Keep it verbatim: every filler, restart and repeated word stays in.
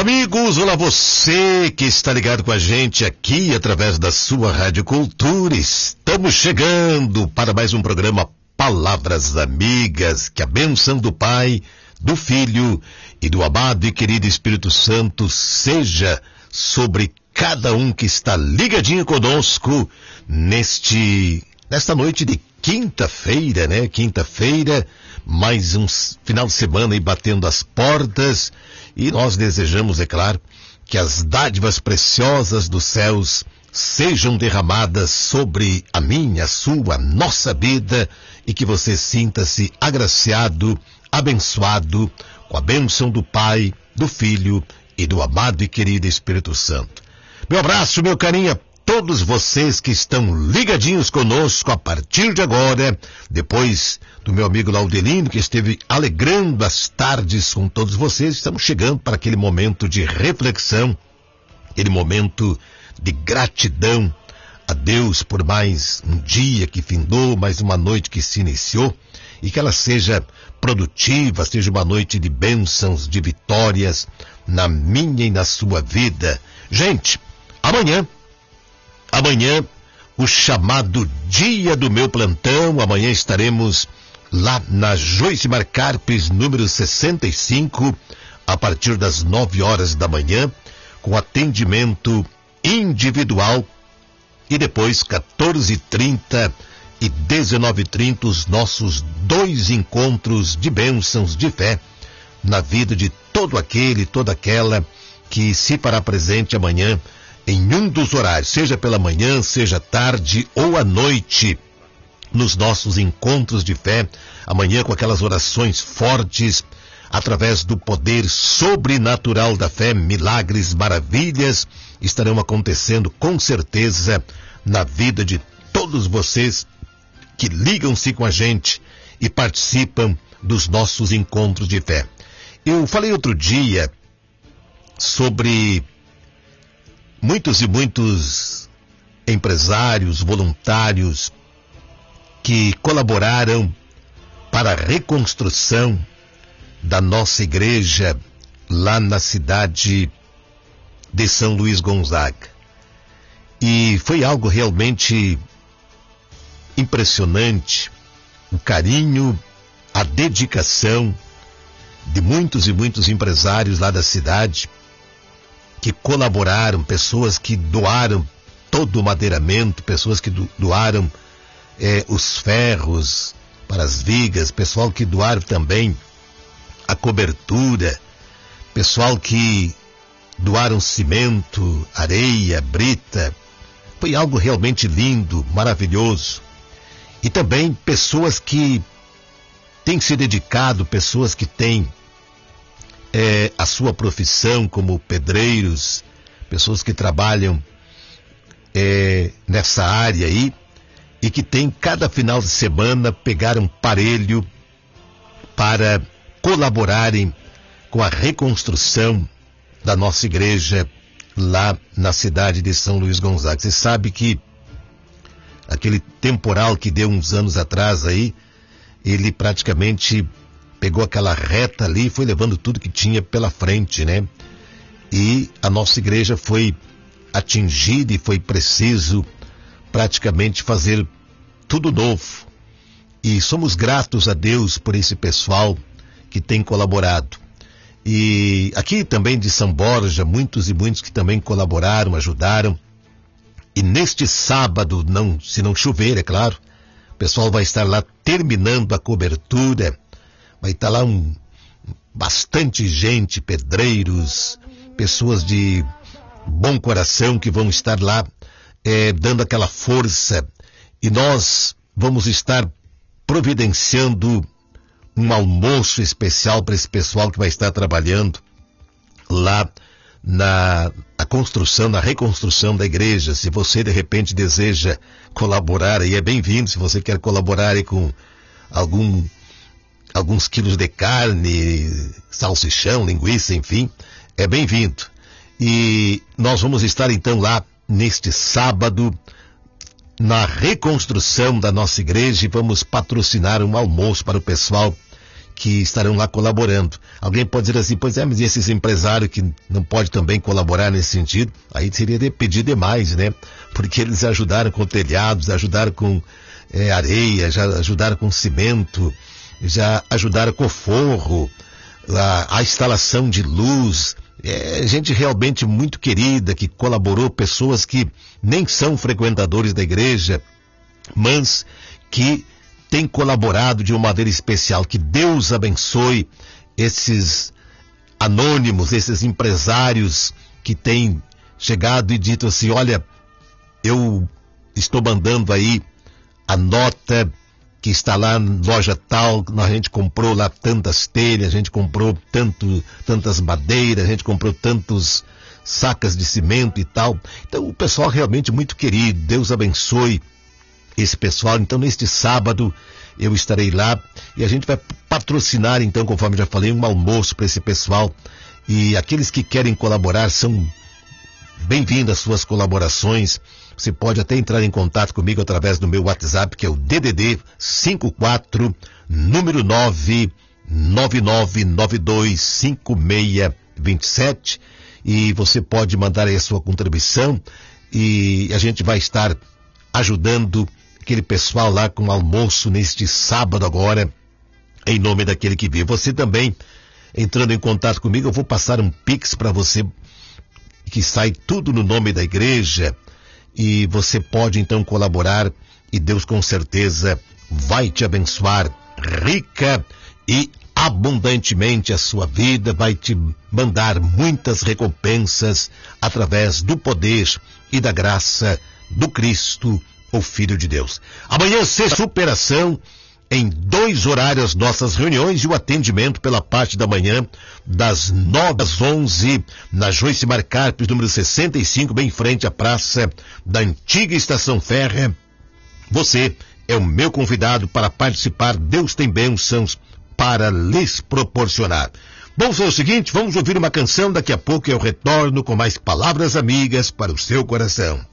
amigos, olá você que está ligado com a gente aqui através da sua Rádio Cultura. Estamos chegando para mais um programa Palavras Amigas. Que a bênção do Pai, do Filho e do amado e querido Espírito Santo seja sobre cada um que está ligadinho conosco neste, nesta noite de quinta-feira, né? Quinta-feira, mais um final de semana aí batendo as portas. E nós desejamos, é claro, que as dádivas preciosas dos céus sejam derramadas sobre a minha, a sua, a nossa vida, e que você sinta-se agraciado, abençoado, com a bênção do Pai, do Filho e do amado e querido Espírito Santo. Meu abraço, meu carinho a todos vocês que estão ligadinhos conosco a partir de agora, depois do meu amigo Laudelino, que esteve alegrando as tardes com todos vocês. Estamos chegando para aquele momento de reflexão, aquele momento de gratidão a Deus por mais um dia que findou, mais uma noite que se iniciou, e que ela seja produtiva, seja uma noite de bênçãos, de vitórias na minha e na sua vida. Gente, amanhã, amanhã, o chamado dia do meu plantão, amanhã estaremos lá na Joyce Marcarpes, número sessenta e cinco, a partir das nove horas da manhã, com atendimento individual, e depois, quatorze e trinta e dezenove e trinta, os nossos dois encontros de bênçãos de fé na vida de todo aquele, toda aquela que se fará presente amanhã em um dos horários, seja pela manhã, seja tarde ou à noite, nos nossos encontros de fé, amanhã com aquelas orações fortes, através do poder sobrenatural da fé, milagres, maravilhas estarão acontecendo com certeza na vida de todos vocês que ligam-se com a gente e participam dos nossos encontros de fé. Eu falei outro dia sobre muitos e muitos empresários, voluntários que colaboraram para a reconstrução da nossa igreja lá na cidade de São Luís Gonzaga. E foi algo realmente impressionante, o carinho, a dedicação de muitos e muitos empresários lá da cidade que colaboraram, pessoas que doaram todo o madeiramento, pessoas que do, doaram eh, os ferros para as vigas, pessoal que doaram também a cobertura, pessoal que doaram cimento, areia, brita. Foi algo realmente lindo, maravilhoso. E também pessoas que têm se dedicado, pessoas que têm é, a sua profissão como pedreiros, pessoas que trabalham é, nessa área aí e que têm cada final de semana pegar um parelho para colaborarem com a reconstrução da nossa igreja lá na cidade de São Luís Gonzaga. Você sabe que aquele temporal que deu uns anos atrás aí, ele praticamente pegou aquela reta ali e foi levando tudo que tinha pela frente, né? E a nossa igreja foi atingida e foi preciso praticamente fazer tudo novo. E somos gratos a Deus por esse pessoal que tem colaborado. E aqui também de São Borja, muitos e muitos que também colaboraram, ajudaram. E neste sábado, não, se não chover, é claro, o pessoal vai estar lá terminando a cobertura. Vai estar lá um, bastante gente, pedreiros, pessoas de bom coração que vão estar lá é, dando aquela força. E nós vamos estar providenciando um almoço especial para esse pessoal que vai estar trabalhando lá na a construção, na reconstrução da igreja. Se você de repente deseja colaborar, aí é bem-vindo. Se você quer colaborar aí com algum, alguns quilos de carne, salsichão, linguiça, enfim, é bem-vindo. E nós vamos estar então lá neste sábado na reconstrução da nossa igreja e vamos patrocinar um almoço para o pessoal que estarão lá colaborando. Alguém pode dizer assim, pois é, mas e esses empresários que não podem também colaborar nesse sentido? Aí seria de pedir demais, né? Porque eles ajudaram com telhados, ajudaram com é, areia, já ajudaram com cimento, já ajudaram com forro, a, a instalação de luz. É gente realmente muito querida, que colaborou, pessoas que nem são frequentadores da igreja, mas que têm colaborado de uma maneira especial. Que Deus abençoe esses anônimos, esses empresários que têm chegado e dito assim, olha, eu estou mandando aí a nota que está lá na loja tal, a gente comprou lá tantas telhas, a gente comprou tanto, tantas madeiras, a gente comprou tantos sacas de cimento e tal. Então o pessoal realmente muito querido, Deus abençoe esse pessoal. Então neste sábado eu estarei lá e a gente vai patrocinar então, conforme já falei, um almoço para esse pessoal. E aqueles que querem colaborar são bem-vindas suas colaborações. Você pode até entrar em contato comigo através do meu WhatsApp, que é o D D D cinco quatro, número nove nove nove nove dois cinco seis dois sete, e você pode mandar aí a sua contribuição e a gente vai estar ajudando aquele pessoal lá com almoço neste sábado agora, em nome daquele que vive. Você também, entrando em contato comigo, eu vou passar um Pix para você, que sai tudo no nome da igreja, e você pode então colaborar e Deus com certeza vai te abençoar rica e abundantemente a sua vida, vai te mandar muitas recompensas através do poder e da graça do Cristo, o Filho de Deus. Amanhã, sexta superação, em dois horários nossas reuniões e o atendimento pela parte da manhã, das nove às onze, na Joyce Marcarpes, número sessenta e cinco, bem em frente à praça da antiga Estação Férrea. Você é o meu convidado para participar. Deus tem bênçãos para lhes proporcionar. Vamos fazer o seguinte, vamos ouvir uma canção, daqui a pouco eu retorno com mais palavras amigas para o seu coração.